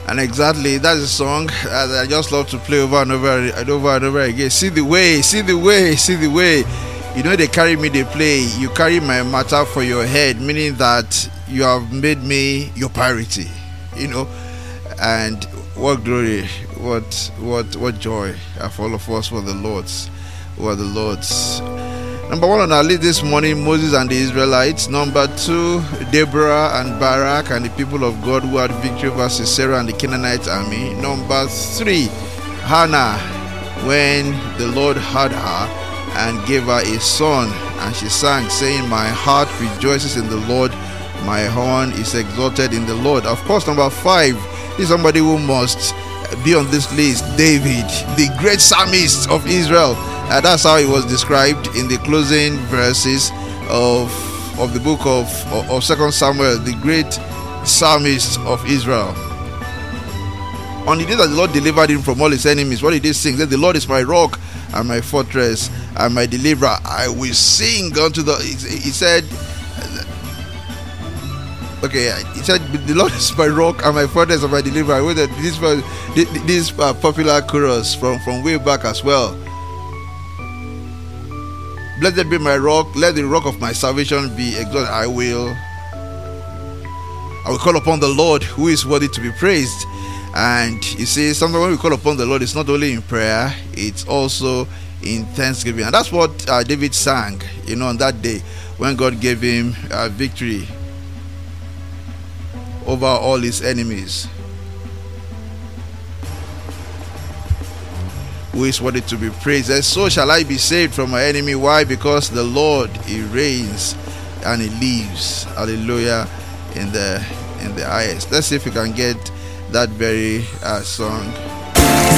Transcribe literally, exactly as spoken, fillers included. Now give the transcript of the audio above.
And exactly, that's a song that I just love to play over and over and over and over again. See the way, see the way, see the way. You know, they carry me, they play. You carry my matter for your head, meaning that you have made me your priority. You know, and what glory, what what what joy for all of us were the Lord's, were the Lord's. Number one on our list this morning, Moses and the Israelites. Number two, Deborah and Barak and the people of God who had victory over Sisera and the Canaanite army. Number three, Hannah, when the Lord heard her and gave her a son, and she sang, saying, "My heart rejoices in the Lord, my horn is exalted in the Lord." Of course, number five is somebody who must be on this list, David, the great psalmist of Israel. Uh, that's how he was described in the closing verses of of the book of, of, of Second Samuel, the great psalmist of Israel. On the day that the Lord delivered him from all his enemies, what did he sing? He said, "The Lord is my rock and my fortress and my deliverer. I will sing unto the..." He, he said, okay, he said, "The Lord is my rock and my fortress and my deliverer." Wait, this was this uh, popular chorus from, from way back as well. "Blessed be my rock, let the rock of my salvation be exalted. I will, I will call upon the Lord who is worthy to be praised." And you see, sometimes when we call upon the Lord, it's not only in prayer, it's also in thanksgiving. And that's what uh, David sang, you know, on that day when God gave him uh, victory over all his enemies. Who is worthy to be praised. "And so shall I be saved from my enemy." Why? Because the Lord, he reigns and he lives. Hallelujah. In the in the highest. Let's see if we can get that very uh, song.